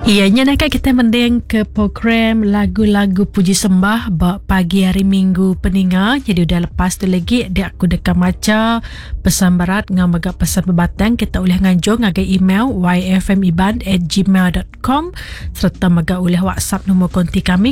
Ianya nak kita mendeng ke program lagu-lagu puji sembah pagi hari Minggu peninga. Jadi udah lepas tu lagi dia aku dekat maca pesan berat ngam agak pesan berbatang kita boleh nganjung ngagai email yfmiban@gmail.com serta maga oleh WhatsApp nombor konti kami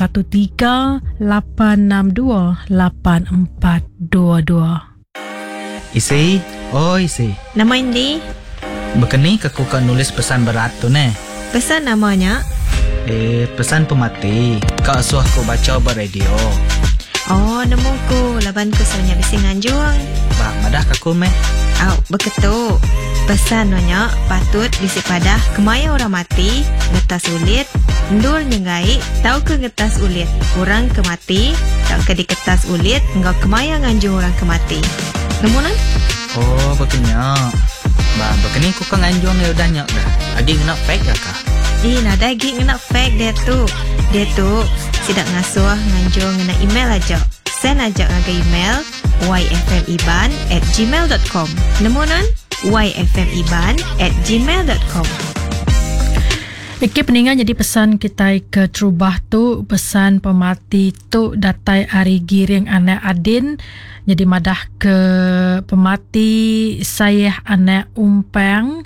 0138828422. Isi, isi. Nama Indi? Bekeni aku kan nulis pesan berat tu ne. Pesan namanya? Pesan pemati. Kak suah ko baca beradio. Oh, nemuku. Laban ku soalnya bisi nganjung. Bang, madah kaku meh. Beketu. Pesan nanya patut bisi padah kemaya orang mati, ngetas ulit, ndul nyengai, tau ke ngetas ulit. Orang kemati, tau ke di kertas ulit, enggak kemaya nganjung orang kemati. Nemunan? Oh, begini. Bang, begini ku kan nganjung ya udah nyak dah. Agi nak fake ya kah? Nada agi nak fake dia tu. Dia tu tidak ngasuh nganjung ngena email aja. Send aja ngaga email yfmiban@gmail.com. Nemunan yfmiban@gmail.com. Okey peningan, jadi pesan kita ke terubah tu pesan pemati tu datai Ari Giring anak Adin. Jadi madah ke pemati saya anak umpang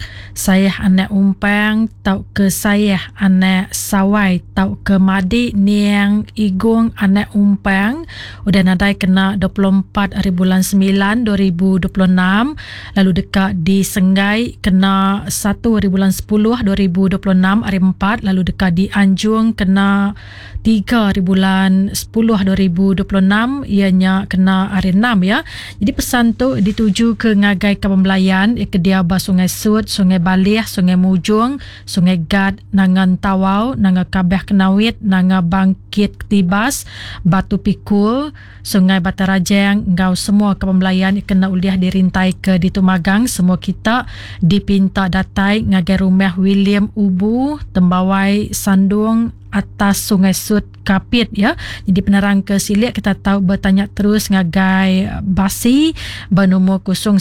tau ke saya anak sawai tau ke madi niang igung anak umpang udah nadai kena 24 hari bulan 9 2026, lalu dekat di Senggai kena 1 hari bulan 10 2026 hari 4, lalu dekat di Anjung kena 3 hari bulan 10 2026 ianya kena hari 6 ya. Jadi pesan tu dituju ke ngagai Kepembelayan ke Diaba Sungai Sud, Sungai Balih, Sungai Mujung, Sungai Gad, Nangan Tawau, Nanga Kabeh Kenawit, Nanga Bangkit Ketibas, Batu Pikul, Sungai Batarajang, ngau semua Kepembelayan kena uliah dirintai ke di Tumagang. Semua kita dipinta datai ngagai rumah William Ubu, Tembawai Sandung atas Sungai Sud Kapit ya. Jadi penerang ke silik kita tahu bertanya terus ngagai basi bernomor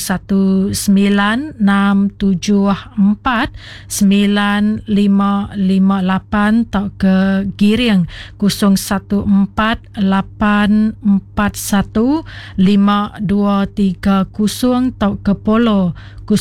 0148949558 tau ke Giring 0148415230 tau ke Polo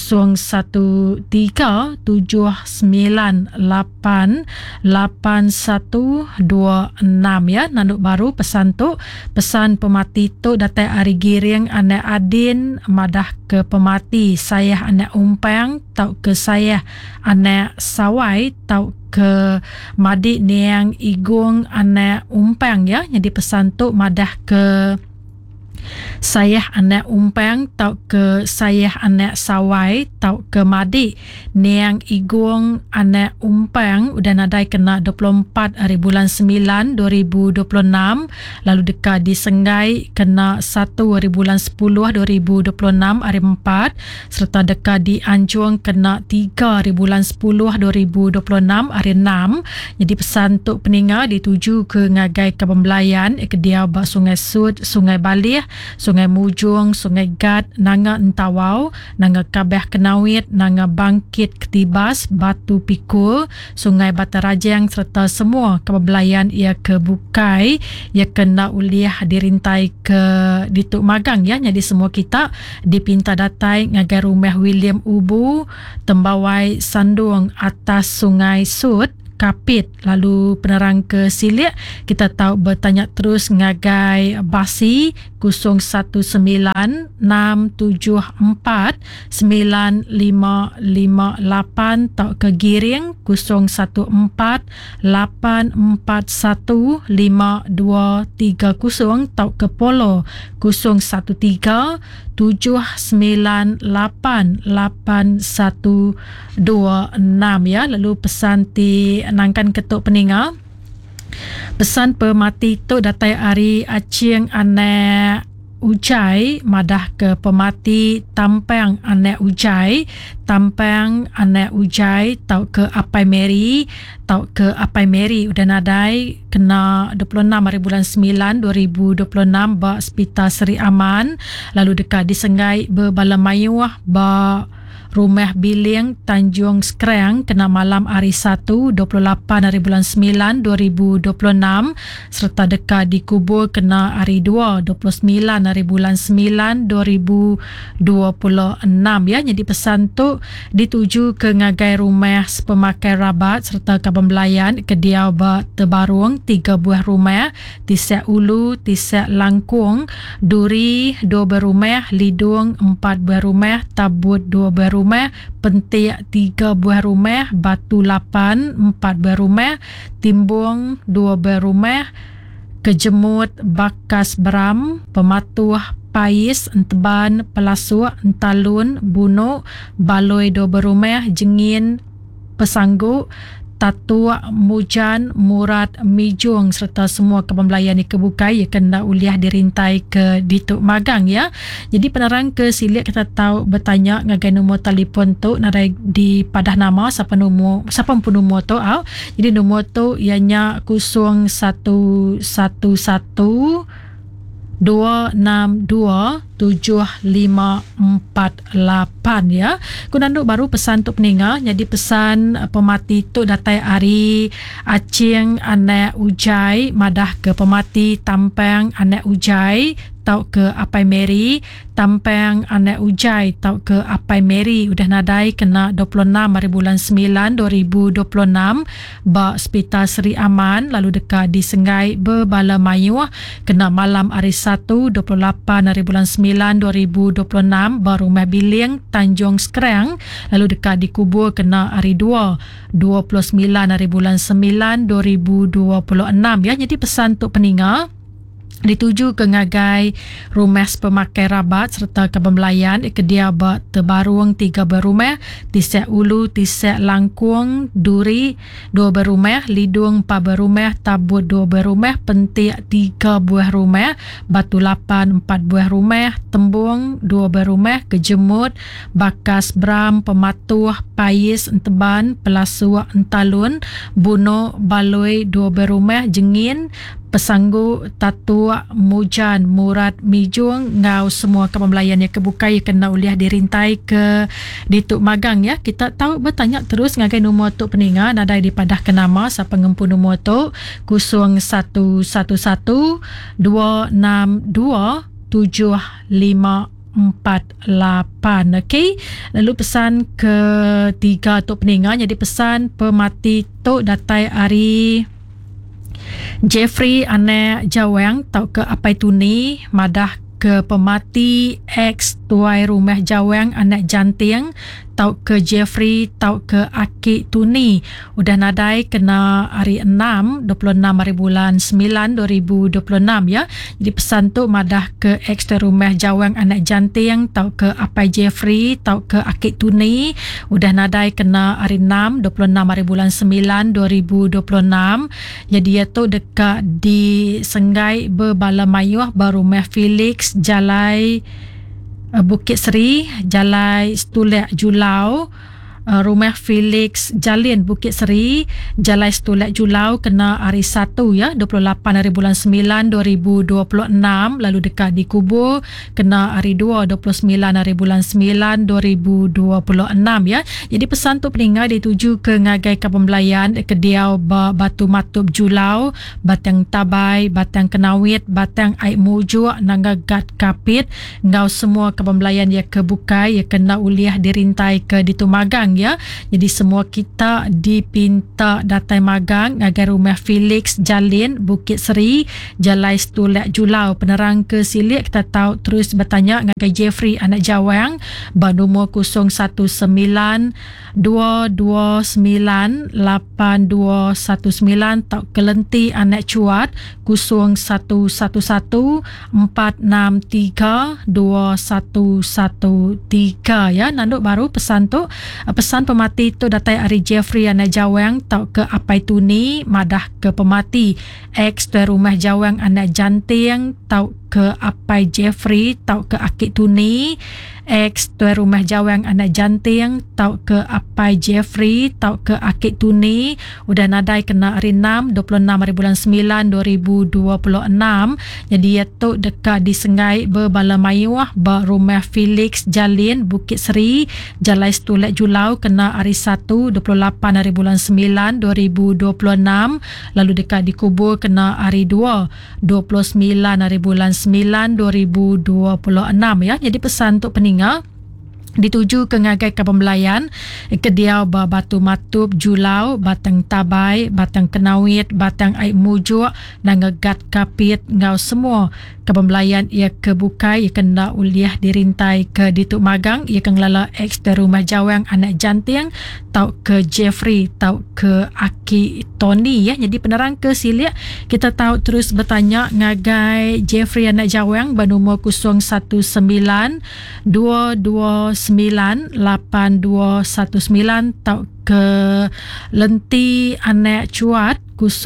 0139888126 ya. Nanduk baru pesan tu pesan pemati tu datai Ari Giring anak Adin madah ke pemati saya anak umpang tau ke saya anak sawai tau ke madi niang igung anak umpang ya. Jadi pesan tu madah ke saya anak umpang tau ke saya anak sawai tau ke madi niang igung anak umpang udah nadai kena 24 hari bulan 9 2026, lalu dekat di Senggai kena 1 hari bulan 10 2026 hari 4, serta dekat di Anjung kena 3 hari bulan 10 2026 hari 6. Jadi pesan tu peninga dituju ke ngagai Kepembelayan ke Diaba Sungai Sud, Sungai Balih, Sungai Mujung, Sungai Gad, Nanga Entawau, Nanga Kabeh Kenawit, Nanga Bangkit Ketibas, Batu Pikul, Sungai Batarajang serta semua Kepembelayan ia kebukai ia kena uliah dirintai ke Dituk Magang ya. Jadi semua kita dipinta datai ngagai rumah William Ubu, Tembawai Sandung atas Sungai Sud Kapit. Lalu penerang ke silik kita tahu bertanya terus ngagai basi 0197495558 tau ke Giring 0148415230 tau ke Polo 0137988126 ya. Lalu pesan ti nangkan ketuk peninga pesan pemati tu datai Ari Acing anak Ujai madah ke pemati Tampang anak Ujai tau ke Apai Mary udah nadai kena 26 hari bulan 9 2026 ba Hospital Seri Aman, lalu dekat di Senggai berbala mayuah ba Rumah Biling Tanjung Skreng kena malam hari Sabtu 28 hari bulan 9 2026 serta dekat dikubur kena hari 2 29 hari bulan 9 2026 ya. Jadi pesan tu dituju ke ngagai rumah pemakai rabat serta Kaban Belayan ke Diau Terbarung 3 buah rumah, Tisak Ulu, Tisak Langkung, Duri 2 buah rumah, Lidung 4 buah rumah, Tabut 2 buah rumah, Pentik 3 buah rumah, Batu 8 4 buah rumah, Timbung 2 buah rumah, Kejemut, Bakas Beram, Pematuh, Pais, Enteban, Pelasuk, Entalun, Bunuk, Baloi 2 buah rumah, Jengin, Pesanggu, Tatua, Mujan, Murad, Mijung serta semua Kaban Belayan di Kebukai kena uliah dirintai ke Dituk Magang ya. Jadi penerang ke silik kita tahu bertanya ngagai nombor telefon tu nadai di padah nama siapa pun nombor tu au. Jadi nombor tu ianya 0111 262 7548 ya. Kunanduk baru pesan tu peninga. Jadi pesan pemati tu datai hari Acing anak Ujai madah ke pemati Tampang anak Ujai tau ke Apai Mary, Tampang anak Ujai tau ke Apai Mary udah nadai kena 26 hari bulan 9 2026 ba Hospital Seri Aman lalu dekat di Sengai Bebala Mayuh kena malam hari 1 28 hari bulan 9 2026 ba Rumah Biling Tanjung Skreng lalu dekat dikubur kena hari 2 29 hari bulan 9 2026 ya. Jadi pesan tu peninga dituju ke ngagai rumah pemakai rabat serta Kaban Belayan ke Diau Terbarung 3 buah rumah, Tisak Ulu, Tisak Langkung, Duri 2 buah rumah, Lidung 4 buah rumah, Tabut 2 buah rumah, Pentik 3 buah rumah, Batu 8 4 buah rumah, Tembung 2 buah rumah, Kejemut, Bakas Beram, Pematuh, Pais, Enteban, Pelasuk, Entalun, Bunuk, Baloi 2 buah rumah, Jengin, Pesanggu, Tatua, Mujan, Murad, Mijung, ngau semua Kaban Belayan yang kebukai kena uliah dirintai ke Dituk Magang ya. Kita tahu bertanya terus ngagai nombor tu peninga nadai dipadah ke nama siapa ngempu nombor tu 0111 262 7548. Okey. Lalu pesan ketiga tu peninga jadi pesan pemati tu datai hari Jeffrey anak Jawang tau ke Apai Tuni madah ke pemati ex tuai rumah Jawang anak Janting tau ke Jeffrey tau ke Aki Tuni udah nadai kena hari 6 26 hari bulan 9 2026 ya. Jadi pesan tu madah ke ex tuai rumah Jawang anak Janting tau ke Apai Jeffrey tau ke Aki Tuni udah nadai kena hari 6 26 hari bulan 9 2026. Jadi ia tu dekat di Sengai Bebala Mayuh baru rumah Felix Jalai Bukit Seri, Jalai Stulek Julau, Rumah Felix Jalin Bukit Seri, Jalai Stulek Julau kena hari 1 ya 28 hari bulan 9 2026 lalu dekat dikubur kena hari 2 29 hari bulan 9 2026 ya. Jadi pesan tu peninga dituju ke ngagai Kaban Belayan ke Diau Batu Matup Julau, Batang Tabai, Batang Kenawit, Batang Aik Mujuk, Nanggagat Kapit, ngau semua Kaban Belayan ya kebukai ya kena uliah dirintai ke Dituk Magang ya. Jadi semua kita dipinta datai magang ngagai rumah Felix Jalin Bukit Seri, Jalai Stulek Julau. Penerang ke silik kita tahu terus bertanya ngagai Jeffrey anak Jawang nombor 019 229 8219 tau Kelenti anak Cuat 0111 463 2113 ya. Nanduk baru pesan tu pesan pemati tu datai hari Jeffrey anak Jawang tau ke Apai Tuni madah ke pemati ex tuai rumah Jawang anak Janting tau ke Apai Jeffrey tau ke Akik Tuni, ex Tuan Rumah Jawang Anak Janting tau ke Apai Jeffrey tau ke Akik Tuni, udah nadai kena hari 6 26 hari bulan 9 2026. Jadi itu dekat di Sengai Berbala Mayuah ba Rumah Felix Jalin Bukit Seri Jalai Stulek Julau kena hari 1 28 hari bulan 9 2026. Lalu dekat dikubur kena hari 2 29 hari bulan 9 2026 ya. Jadi pesan untuk peninggal dituju ke ngagai ke pembelayan ke Diau Batu Matup Julau Batang Tabai Batang Kenawit Batang Air Mujuk dan ngegat kapit ngau semua ke pembelayan ia kebukai ia kena uliah dirintai ke Dituk Magang ia kengelala ex dari Rumah Jawang Anak Janting tau ke Jeffrey tau ke Aki Tony ya. Jadi penerang ke silia kita tahu terus bertanya ngagai Jeffrey Anak Jawang bernomor 02192298219 tau ke Lenti Anak Cuat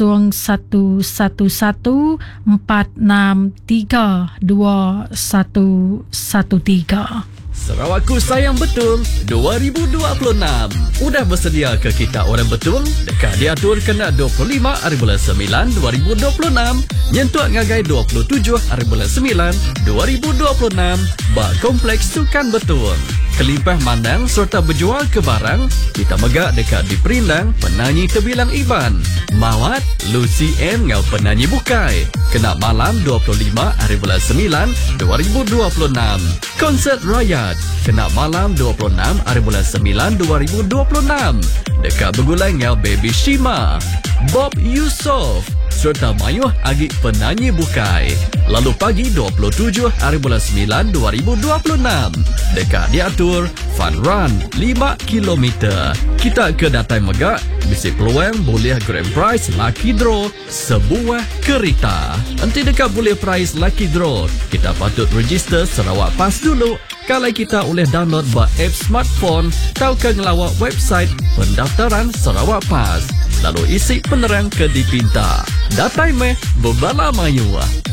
0111632113. Sarawakku sayang betul 2026. Udah bersedia ke kita orang betul? Dekat diatur kena 25 hari bulan 9 2026. Nyentuh ngagai 27 hari bulan 9 2026. Ba Kompleks Sukan Betul. Kelimpah mandang serta berjual ke barang, kita megak dekat di Perindang, penyanyi terbilang Iban. Mawat, Lucy N ngau penyanyi bukai. Kena malam 25 hari bulan 9 2026. Konsert Rakyat, kena malam 26 hari bulan 9 2026. Dekat Begulai ngau Baby Shima. Bob Yusof serta Mayuh Agik penyanyi bukai. Lalu pagi 27 hari bulan 9 2026. Dekat diatur Fun Run 5 km. Kita ke Datai Megak, bisi peluang boleh grand prize lucky draw sebuah kereta. Nanti dekat boleh prize lucky draw, kita patut register Sarawak Pass dulu. Kalau kita boleh download app smartphone, tau ke ngelawak website pendaftaran Sarawak Pass. Lalu isi penerang ke dipinta. Datai meh Berbala Mayuah.